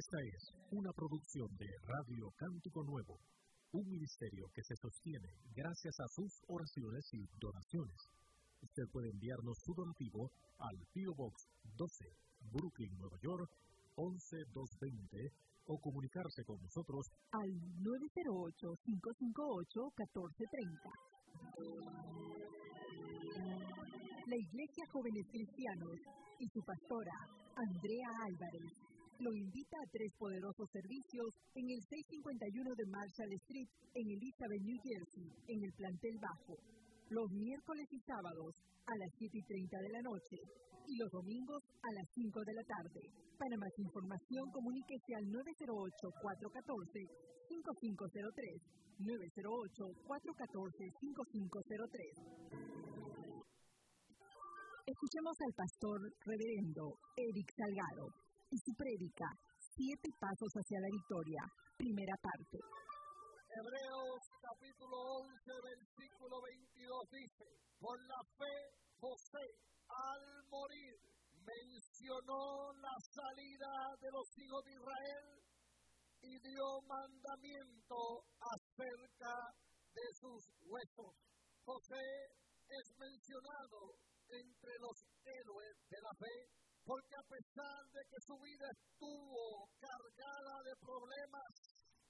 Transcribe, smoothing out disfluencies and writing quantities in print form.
Esta es una producción de Radio Cántico Nuevo, un ministerio que se sostiene gracias a sus oraciones y donaciones. Usted puede enviarnos su donativo al P.O. Box 12, Brooklyn, Nueva York, 11220, o comunicarse con nosotros al 908-558-1430. La Iglesia Jóvenes Cristianos y su pastora, Andrea Álvarez, lo invita a 3 poderosos servicios en el 651 de Marshall Street, en Elizabeth, New Jersey, en el plantel bajo, los miércoles y sábados a las 7:30 de la noche y los domingos a las 5 de la tarde. Para más información, comuníquese al 908-414-5503, 908-414-5503. Escuchemos al pastor reverendo Eric Salgado y su prédica, 7 pasos hacia la victoria, primera parte. Hebreos capítulo 11, versículo 22 dice: por la fe José, al morir, mencionó la salida de los hijos de Israel y dio mandamiento acerca de sus huesos. José es mencionado entre los héroes de la fe, porque a pesar de que su vida estuvo cargada de problemas,